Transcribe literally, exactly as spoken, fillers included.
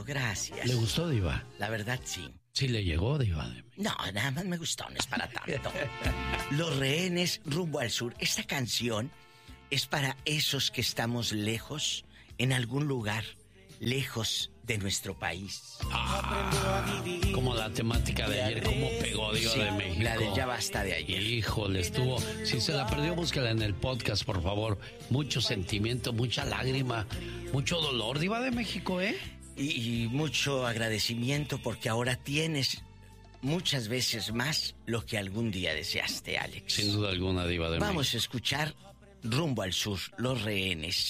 gracias. ¿Le gustó, Diva? La verdad, sí. Sí le llegó, Diva. No, nada más me gustó, no es para tanto. Los Rehenes, Rumbo al Sur. Esta canción es para esos que estamos lejos, en algún lugar, lejos de nuestro país. Ah, como la temática de ayer, cómo pegó Diva Sí, de México. la de Ya Basta de ayer. Híjole, estuvo. Si se la perdió, búsquela en el podcast, por favor. Mucho sentimiento, mucha lágrima, mucho dolor, Diva de México, ¿eh? Y, y mucho agradecimiento porque ahora tienes muchas veces más lo que algún día deseaste, Alex. Sin duda alguna, Diva de México. Vamos a escuchar Rumbo al Sur, Los Rehenes.